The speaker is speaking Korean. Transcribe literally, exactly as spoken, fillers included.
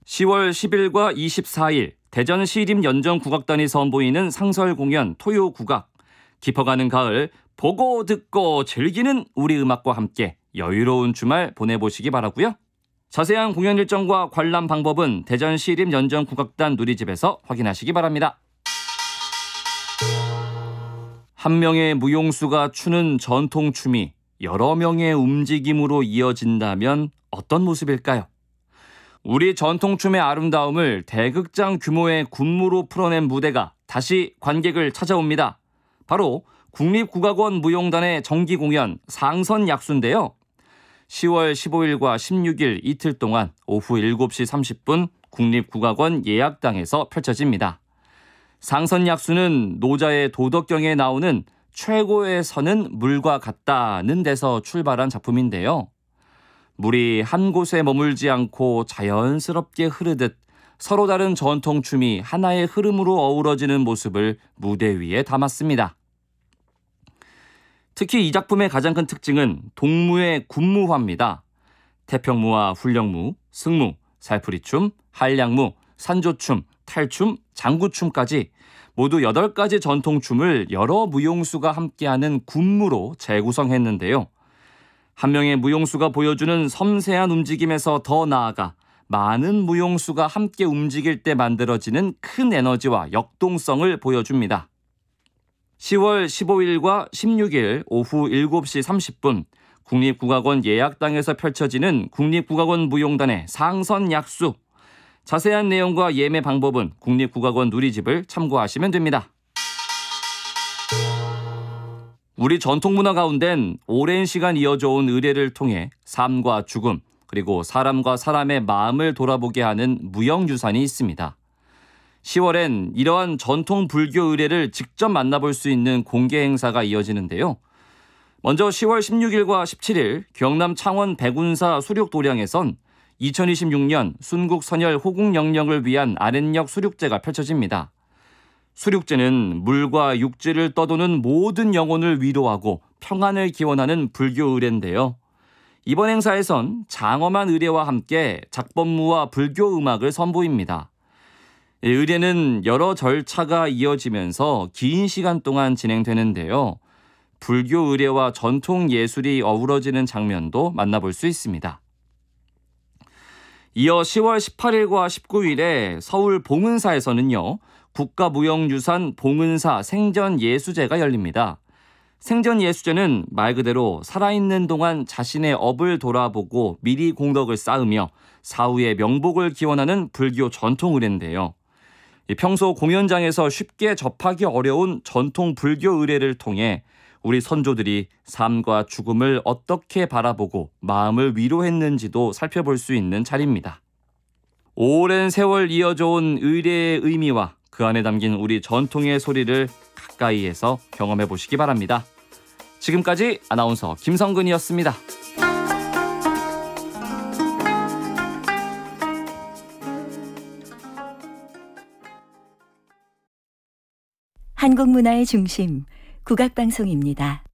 시월 십일과 이십사일 대전 시립연정국악단이 선보이는 상설공연 토요국악, 깊어가는 가을, 보고 듣고 즐기는 우리 음악과 함께 여유로운 주말 보내보시기 바라고요. 자세한 공연 일정과 관람 방법은 대전 시립연정국악단 누리집에서 확인하시기 바랍니다. 한 명의 무용수가 추는 전통춤이 여러 명의 움직임으로 이어진다면 어떤 모습일까요? 우리 전통춤의 아름다움을 대극장 규모의 군무로 풀어낸 무대가 다시 관객을 찾아옵니다. 바로 국립국악원 무용단의 정기공연 상선약수인데요. 시월 십오일과 십육일 이틀 동안 오후 일곱시 삼십분 국립국악원 예약당에서 펼쳐집니다. 상선약수는 노자의 도덕경에 나오는 최고의 선은 물과 같다는 데서 출발한 작품인데요. 물이 한 곳에 머물지 않고 자연스럽게 흐르듯 서로 다른 전통춤이 하나의 흐름으로 어우러지는 모습을 무대 위에 담았습니다. 특히 이 작품의 가장 큰 특징은 동무의 군무화입니다. 태평무와 훈령무, 승무, 살풀이춤, 한량무, 산조춤, 탈춤, 장구춤까지 모두 여덟 가지 전통춤을 여러 무용수가 함께하는 군무로 재구성했는데요. 한 명의 무용수가 보여주는 섬세한 움직임에서 더 나아가 많은 무용수가 함께 움직일 때 만들어지는 큰 에너지와 역동성을 보여줍니다. 시월 십오일과 십육일 오후 일곱시 삼십분 국립국악원 예약당에서 펼쳐지는 국립국악원 무용단의 상선약수. 자세한 내용과 예매 방법은 국립국악원 누리집을 참고하시면 됩니다. 우리 전통문화 가운데는 오랜 시간 이어져 온 의례를 통해 삶과 죽음, 그리고 사람과 사람의 마음을 돌아보게 하는 무형유산이 있습니다. 시월엔 이러한 전통 불교 의례를 직접 만나볼 수 있는 공개 행사가 이어지는데요. 먼저 시월 십육일과 십칠일 경남 창원 백운사 수륙도량에선 이천이십육년 순국선열 호국영령을 위한 아랫역 수륙제가 펼쳐집니다. 수륙제는 물과 육지를 떠도는 모든 영혼을 위로하고 평안을 기원하는 불교 의례인데요. 이번 행사에선 장엄한 의례와 함께 작법무와 불교 음악을 선보입니다. 의례는 여러 절차가 이어지면서 긴 시간 동안 진행되는데요. 불교 의례와 전통 예술이 어우러지는 장면도 만나볼 수 있습니다. 이어 시월 십팔일과 십구일에 서울 봉은사에서는요. 국가무형유산 봉은사 생전예수제가 열립니다. 생전예수제는 말 그대로 살아있는 동안 자신의 업을 돌아보고 미리 공덕을 쌓으며 사후의 명복을 기원하는 불교 전통 의례인데요. 평소 공연장에서 쉽게 접하기 어려운 전통 불교 의례를 통해 우리 선조들이 삶과 죽음을 어떻게 바라보고 마음을 위로했는지도 살펴볼 수 있는 자리입니다. 오랜 세월 이어져 온 의례의 의미와 그 안에 담긴 우리 전통의 소리를 가까이에서 경험해 보시기 바랍니다. 지금까지 아나운서 김성근이었습니다. 한국 문화의 중심, 국악방송입니다.